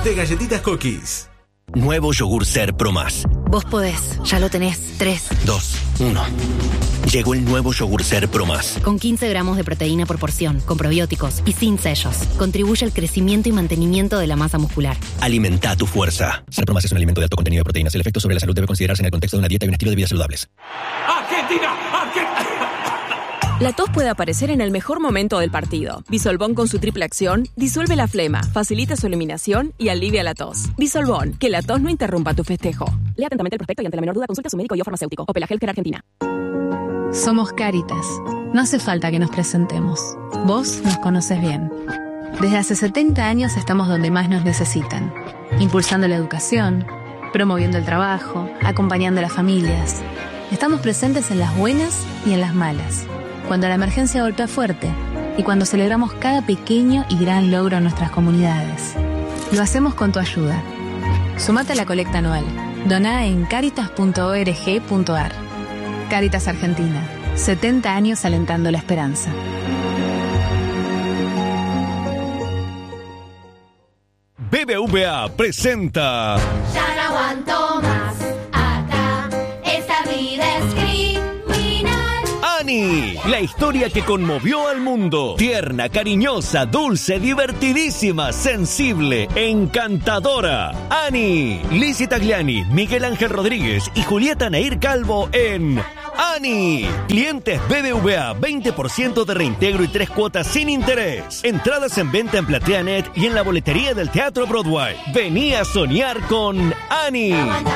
de galletitas Cookies. Nuevo yogur Ser Pro Más. Vos podés, ya lo tenés. 3, 2, 1. Llegó el nuevo yogur Ser Pro Más. Con 15 gramos de proteína por porción, con probióticos y sin sellos. Contribuye al crecimiento y mantenimiento de la masa muscular. Alimenta tu fuerza. Ser Pro Más es un alimento de alto contenido de proteínas. El efecto sobre la salud debe considerarse en el contexto de una dieta y un estilo de vida saludables. ¡Argentina! La tos puede aparecer en el mejor momento del partido. Bisolbón con su triple acción disuelve la flema, facilita su eliminación y alivia la tos. Bisolbón, que la tos no interrumpa tu festejo. Lea atentamente el prospecto y ante la menor duda consulte a su médico y o farmacéutico. Opel Healthcare Argentina. Somos Cáritas. No hace falta que nos presentemos. Vos nos conoces bien. Desde hace 70 años estamos donde más nos necesitan. Impulsando la educación, promoviendo el trabajo, acompañando a las familias. Estamos presentes en las buenas y en las malas. Cuando la emergencia golpea fuerte y cuando celebramos cada pequeño y gran logro en nuestras comunidades. Lo hacemos con tu ayuda. Sumate a la colecta anual. Doná en caritas.org.ar. Cáritas Argentina. 70 años alentando la esperanza. BBVA presenta... Ya no aguanto más. Acá esta vida es criminal. Annie, la historia que conmovió al mundo. Tierna, cariñosa, dulce, divertidísima, sensible, encantadora. Annie, Lizzie Tagliani, Miguel Ángel Rodríguez y Julieta Nair Calvo en Annie. Clientes BBVA, 20% de reintegro y 3 cuotas sin interés. Entradas en venta en PlateaNet y en la boletería del Teatro Broadway. Vení a soñar con Annie.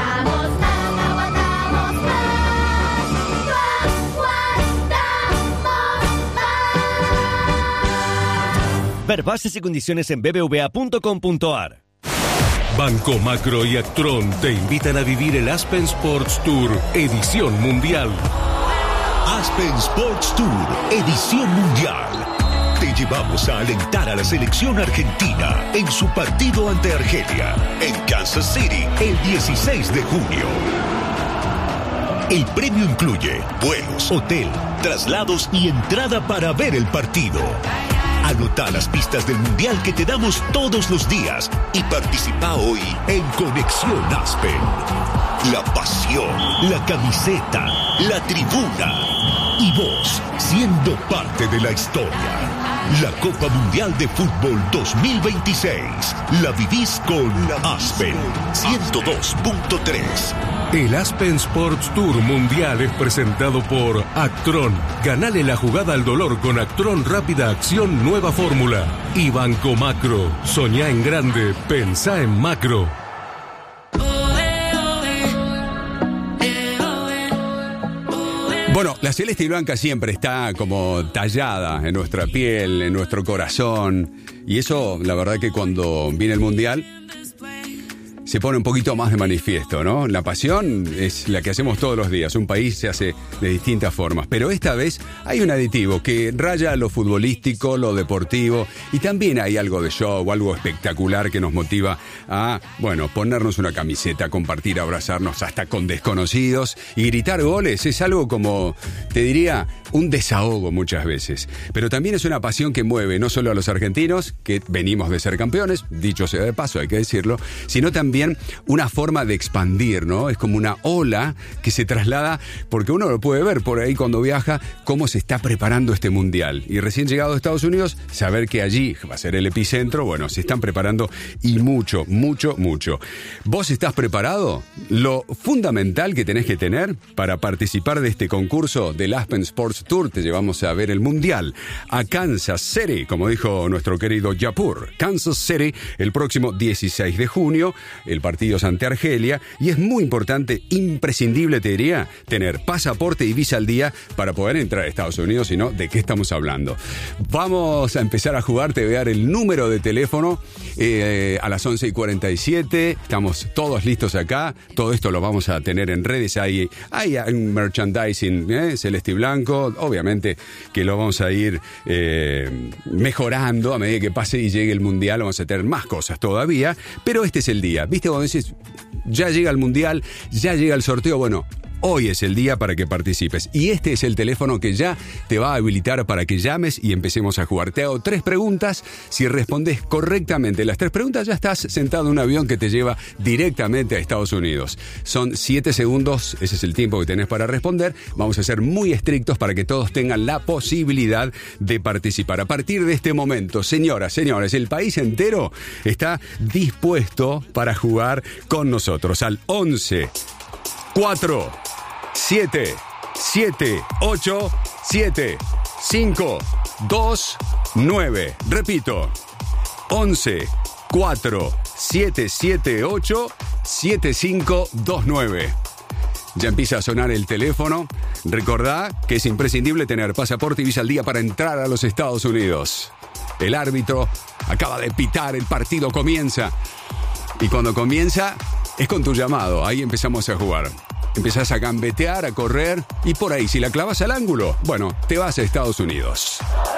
Ver bases y condiciones en bbva.com.ar. Banco Macro y Actron te invitan a vivir el Aspen Sports Tour Edición Mundial. Aspen Sports Tour Edición Mundial. Te llevamos a alentar a la selección argentina en su partido ante Argelia en Kansas City el 16 de junio. El premio incluye vuelos, hotel, traslados y entrada para ver el partido. Anota las pistas del Mundial que te damos todos los días y participa hoy en Conexión Aspen. La pasión, la camiseta, la tribuna y vos siendo parte de la historia. La Copa Mundial de Fútbol 2026 la vivís con Aspen 102.3. El Aspen Sports Tour Mundial es presentado por Actron. Ganale la jugada al dolor con Actron Rápida Acción Nueva Fórmula. Y Banco Macro. Soñá en grande, pensá en macro. Bueno, la celeste y blanca siempre está como tallada en nuestra piel, en nuestro corazón. Y eso, la verdad que cuando viene el Mundial, se pone un poquito más de manifiesto, ¿no? La pasión es la que hacemos todos los días. Un país se hace de distintas formas. Pero esta vez hay un aditivo que raya lo futbolístico, lo deportivo. Y también hay algo de show, algo espectacular que nos motiva a, bueno, ponernos una camiseta, compartir, abrazarnos hasta con desconocidos. Y gritar goles es algo como, te diría, un desahogo muchas veces. Pero también es una pasión que mueve no solo a los argentinos, que venimos de ser campeones, dicho sea de paso, hay que decirlo, sino también una forma de expandir, ¿no? Es como una ola que se traslada, porque uno lo puede ver por ahí cuando viaja, cómo se está preparando este mundial. Y recién llegado a Estados Unidos, saber que allí va a ser el epicentro, bueno, se están preparando y mucho, mucho, mucho. ¿Vos estás preparado? Lo fundamental que tenés que tener para participar de este concurso del Aspen Sports Tour, te llevamos a ver el mundial a Kansas City, como dijo nuestro querido Yapur. Kansas City, el próximo 16 de junio, el partido es ante Argelia, y es muy importante, imprescindible te diría, tener pasaporte y visa al día para poder entrar a Estados Unidos, si no, ¿de qué estamos hablando? Vamos a empezar a jugar, te voy a dar el número de teléfono a las 11:47, estamos todos listos acá, todo esto lo vamos a tener en redes, hay un merchandising celeste y blanco, obviamente que lo vamos a ir mejorando a medida que pase y llegue el mundial, vamos a tener más cosas todavía, pero este es el día, ¿viste? Cuando decís, ya llega el mundial, ya llega el sorteo, bueno, Hoy es el día para que participes. Y este es el teléfono que ya te va a habilitar para que llames y empecemos a jugar. Te hago 3 preguntas. Si respondes correctamente las 3 preguntas, ya estás sentado en un avión que te lleva directamente a Estados Unidos. Son 7 segundos, ese es el tiempo que tenés para responder. Vamos a ser muy estrictos para que todos tengan la posibilidad de participar. A partir de este momento, señoras, señores, el país entero está dispuesto para jugar con nosotros al 11 4 7 7 8 7 5 2 9. Repito, 11 4 7 7 8 7 5 2 9. Ya empieza a sonar el teléfono. Recordá que es imprescindible tener pasaporte y visa al día para entrar a los Estados Unidos. El árbitro acaba de pitar, el partido comienza. Y cuando comienza, es con tu llamado. Ahí empezamos a jugar. Empezás a gambetear, a correr. Y por ahí, si la clavas al ángulo, bueno, te vas a Estados Unidos.